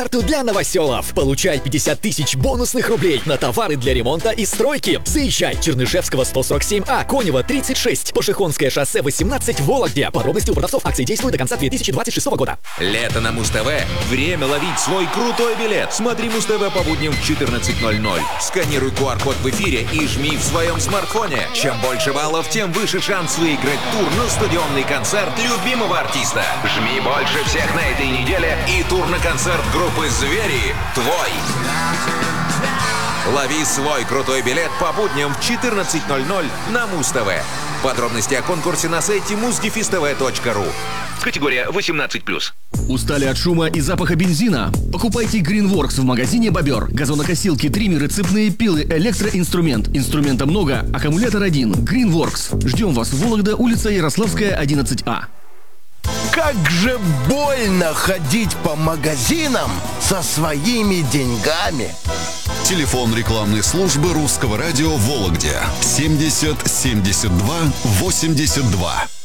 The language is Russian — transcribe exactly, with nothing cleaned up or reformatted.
Карту для новоселов. Получай пятьдесят тысяч бонусных рублей на товары для ремонта и стройки. Заезжай. Чернышевского сто сорок семь А, Конева тридцать шесть, Пашихонское шоссе восемнадцать, Вологде. Подробности у продавцов. Акции действуют до конца две тысячи двадцать шестого года. Лето на Муз-ТВ. Время ловить свой крутой билет. Смотри Муз-ТВ по будням в четырнадцать ноль ноль. Сканируй ку ар код в эфире и жми в своем смартфоне. Чем больше баллов, тем выше шанс выиграть тур на стадионный концерт любимого артиста. Жми больше всех на этой неделе, и тур на концерт группы «Звери» твой. Лови свой крутой билет по будням в четырнадцать ноль ноль на Муз-ТВ. Подробности о конкурсе на сайте муздефиств точка ру. Категория восемнадцать плюс. Устали от шума и запаха бензина? Покупайте Greenworks в магазине «Бобер». Газонокосилки, триммеры, цепные пилы, электроинструмент. Инструмента много, аккумулятор один. Greenworks. Ждем вас в Вологда, улица Ярославская, одиннадцать А. Как же больно ходить по магазинам со своими деньгами. Телефон рекламной службы Русского радио в Вологде. семьдесят семьдесят два восемьдесят два.